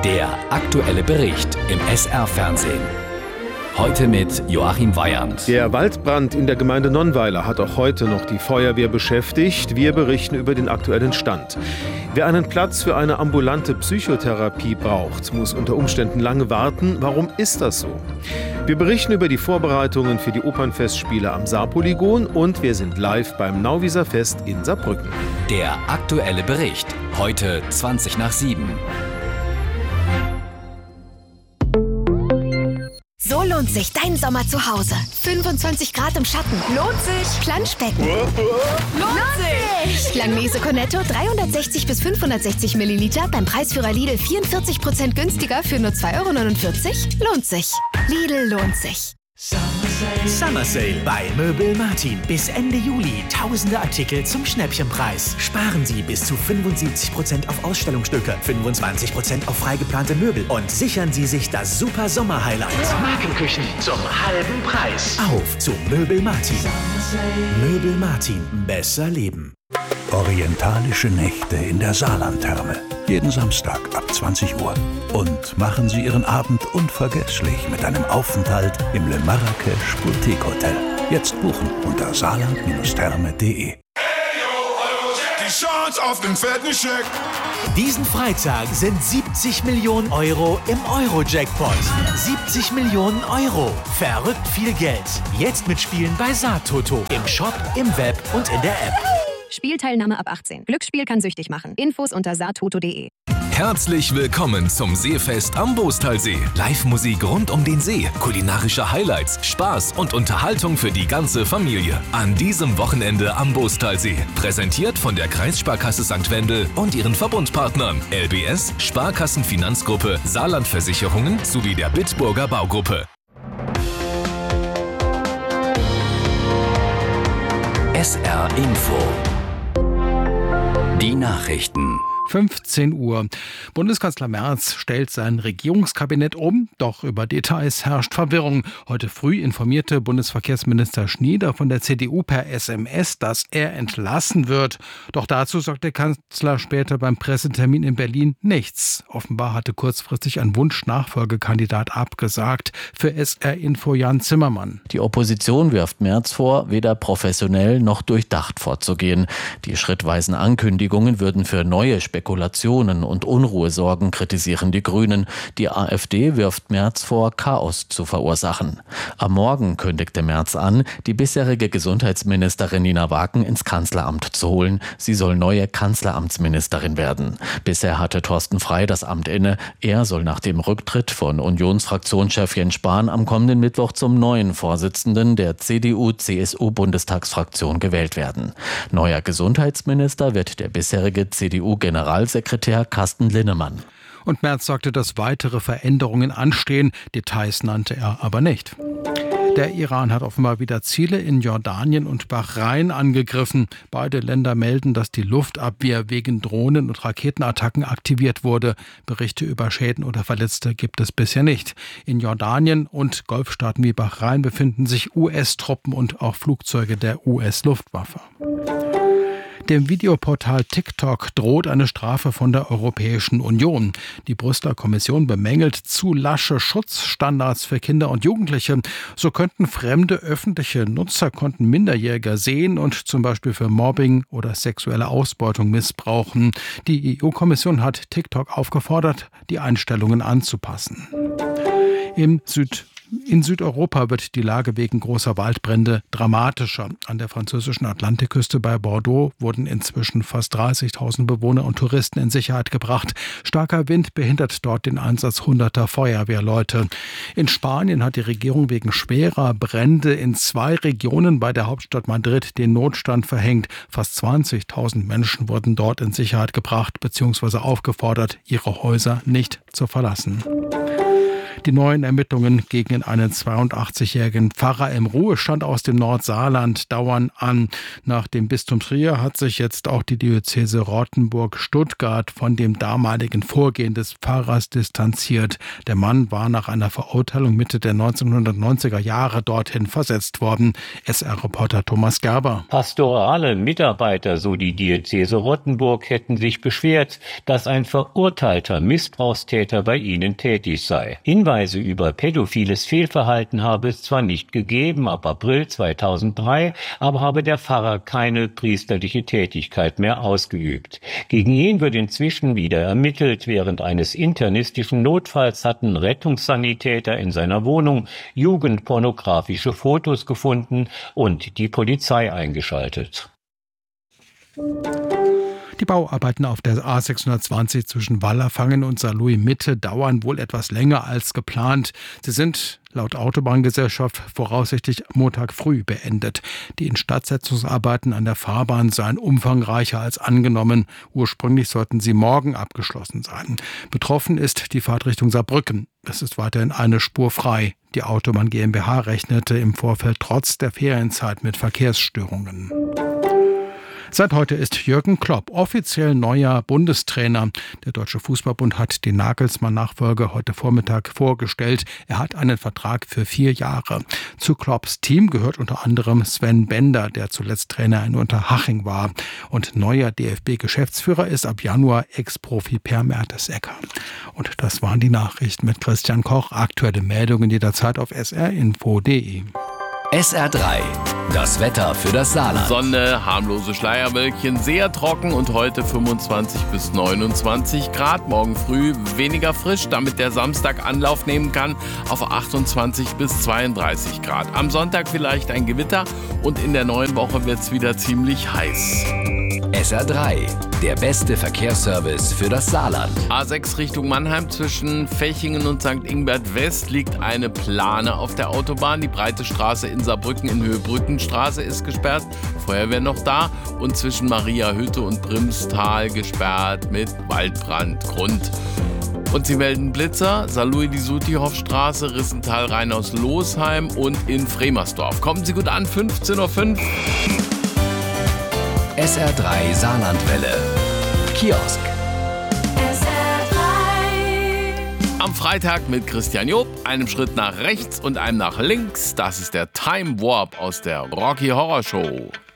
Der aktuelle Bericht im SR-Fernsehen. Heute mit Joachim Weyand. Der Waldbrand in der Gemeinde Nonnweiler hat auch heute noch die Feuerwehr beschäftigt. Wir berichten über den aktuellen Stand. Wer einen Platz für eine ambulante Psychotherapie braucht, muss unter Umständen lange warten. Warum ist das so? Wir berichten über die Vorbereitungen für die Opernfestspiele am Saarpolygon und wir sind live beim Nauwieser Fest in Saarbrücken. Der aktuelle Bericht. Heute 20:07. So lohnt sich dein Sommer zu Hause. 25 Grad im Schatten. Lohnt sich. Planschbecken. Lohnt sich. Langnese Cornetto 360 bis 560 Milliliter beim Preisführer Lidl 44% günstiger für nur 2,49 €. Lohnt sich. Lidl lohnt sich. Summer Sale bei Möbel Martin. Bis Ende Juli tausende Artikel zum Schnäppchenpreis. Sparen Sie bis zu 75% auf Ausstellungsstücke, 25% auf freigeplante Möbel und sichern Sie sich das super Sommer-Highlight. Markenküchen zum halben Preis. Auf zu Möbel Martin. Möbel Martin. Besser leben. Orientalische Nächte in der Saarlandtherme. Jeden Samstag ab 20 Uhr. Und machen Sie Ihren Abend unvergesslich mit einem Aufenthalt im Le Marrakech Boutique Hotel. Jetzt buchen unter saarland-therme.de. Die Chance auf den fetten Scheck. Diesen Freitag sind 70 Millionen € im Euro-Jackpot. 70 Millionen €. Verrückt viel Geld. Jetzt mitspielen bei Saartoto. Im Shop, im Web und in der App. Spielteilnahme ab 18. Glücksspiel kann süchtig machen. Infos unter saartoto.de. Herzlich willkommen zum Seefest am Bostalsee. Live-Musik rund um den See, kulinarische Highlights, Spaß und Unterhaltung für die ganze Familie. An diesem Wochenende am Bostalsee. Präsentiert von der Kreissparkasse St. Wendel und ihren Verbundpartnern LBS, Sparkassenfinanzgruppe, Saarlandversicherungen sowie der Bitburger Baugruppe. SR Info. Die Nachrichten. 15 Uhr. Bundeskanzler Merz stellt sein Regierungskabinett um, doch über Details herrscht Verwirrung. Heute früh informierte Bundesverkehrsminister Schnieder von der CDU per SMS, dass er entlassen wird. Doch dazu sagt der Kanzler später beim Pressetermin in Berlin nichts. Offenbar hatte kurzfristig ein Wunschnachfolgekandidat abgesagt. Für SR Info Jan Zimmermann. Die Opposition wirft Merz vor, weder professionell noch durchdacht vorzugehen. Die schrittweisen Ankündigungen würden für neue Spekulationen und Unruhe sorgen, kritisieren die Grünen. Die AfD wirft Merz vor, Chaos zu verursachen. Am Morgen kündigte Merz an, die bisherige Gesundheitsministerin Nina Waken ins Kanzleramt zu holen. Sie soll neue Kanzleramtsministerin werden. Bisher hatte Thorsten Frey das Amt inne. Er soll nach dem Rücktritt von Unionsfraktionschef Jens Spahn am kommenden Mittwoch zum neuen Vorsitzenden der CDU-CSU-Bundestagsfraktion gewählt werden. Neuer Gesundheitsminister wird der bisherige CDU-Generalsekretär Carsten Linnemann. Und Merz sagte, dass weitere Veränderungen anstehen. Details nannte er aber nicht. Der Iran hat offenbar wieder Ziele in Jordanien und Bahrain angegriffen. Beide Länder melden, dass die Luftabwehr wegen Drohnen- und Raketenattacken aktiviert wurde. Berichte über Schäden oder Verletzte gibt es bisher nicht. In Jordanien und Golfstaaten wie Bahrain befinden sich US-Truppen und auch Flugzeuge der US-Luftwaffe. Dem Videoportal TikTok droht eine Strafe von der Europäischen Union. Die Brüsseler Kommission bemängelt zu lasche Schutzstandards für Kinder und Jugendliche. So könnten fremde öffentliche Nutzerkonten Minderjähriger sehen und zum Beispiel für Mobbing oder sexuelle Ausbeutung missbrauchen. Die EU-Kommission hat TikTok aufgefordert, die Einstellungen anzupassen. In Südeuropa wird die Lage wegen großer Waldbrände dramatischer. An der französischen Atlantikküste bei Bordeaux wurden inzwischen fast 30.000 Bewohner und Touristen in Sicherheit gebracht. Starker Wind behindert dort den Einsatz hunderter Feuerwehrleute. In Spanien hat die Regierung wegen schwerer Brände in 2 Regionen bei der Hauptstadt Madrid den Notstand verhängt. Fast 20.000 Menschen wurden dort in Sicherheit gebracht bzw. aufgefordert, ihre Häuser nicht zu verlassen. Die neuen Ermittlungen gegen einen 82-jährigen Pfarrer im Ruhestand aus dem Nordsaarland dauern an. Nach dem Bistum Trier hat sich jetzt auch die Diözese Rottenburg-Stuttgart von dem damaligen Vorgehen des Pfarrers distanziert. Der Mann war nach einer Verurteilung Mitte der 1990er Jahre dorthin versetzt worden. SR-Reporter Thomas Gerber. Pastorale Mitarbeiter, so die Diözese Rottenburg, hätten sich beschwert, dass ein verurteilter Missbrauchstäter bei ihnen tätig sei. Hinweise über pädophiles Fehlverhalten habe es zwar nicht gegeben, ab April 2003, aber habe der Pfarrer keine priesterliche Tätigkeit mehr ausgeübt. Gegen ihn wird inzwischen wieder ermittelt. Während eines internistischen Notfalls hatten Rettungssanitäter in seiner Wohnung jugendpornografische Fotos gefunden und die Polizei eingeschaltet. Die Bauarbeiten auf der A620 zwischen Wallerfangen und Saarlouis-Mitte dauern wohl etwas länger als geplant. Sie sind laut Autobahngesellschaft voraussichtlich Montag früh beendet. Die Instandsetzungsarbeiten an der Fahrbahn seien umfangreicher als angenommen. Ursprünglich sollten sie morgen abgeschlossen sein. Betroffen ist die Fahrt Richtung Saarbrücken. Es ist weiterhin eine Spur frei. Die Autobahn GmbH rechnete im Vorfeld trotz der Ferienzeit mit Verkehrsstörungen. Seit heute ist Jürgen Klopp offiziell neuer Bundestrainer. Der Deutsche Fußballbund hat den Nagelsmann-Nachfolger heute Vormittag vorgestellt. Er hat einen Vertrag für 4 Jahre. Zu Klopps Team gehört unter anderem Sven Bender, der zuletzt Trainer in Unterhaching war. Und neuer DFB-Geschäftsführer ist ab Januar Ex-Profi Per Mertesacker. Und das waren die Nachrichten mit Christian Koch. Aktuelle Meldungen jederzeit auf srinfo.de. SR3, das Wetter für das Saarland. Sonne, harmlose Schleierwölkchen, sehr trocken und heute 25 bis 29 Grad. Morgen früh weniger frisch, damit der Samstag Anlauf nehmen kann auf 28 bis 32 Grad. Am Sonntag vielleicht ein Gewitter und in der neuen Woche wird es wieder ziemlich heiß. SR3, der beste Verkehrsservice für das Saarland. A6 Richtung Mannheim zwischen Fechingen und St. Ingbert West liegt eine Plane auf der Autobahn. Die breite Straße in Saarbrücken in Höhe Brückenstraße ist gesperrt. Feuerwehr noch da. Und zwischen Mariahütte und Brimstal gesperrt mit Waldbrandgrund. Und sie melden Blitzer, Saarlouis-die-Sutihofstraße, Rissental-Rheinaus-Losheim und in Fremersdorf. Kommen Sie gut an, 15:05 Uhr. SR3 Saarlandwelle. Kiosk. Am Freitag mit Christian Job, einem Schritt nach rechts und einem nach links. Das ist der Time Warp aus der Rocky Horror Show.